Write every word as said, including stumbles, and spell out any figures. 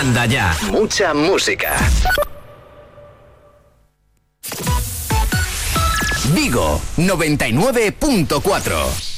Anda ya. Mucha música. Vigo noventa y nueve punto cuatro.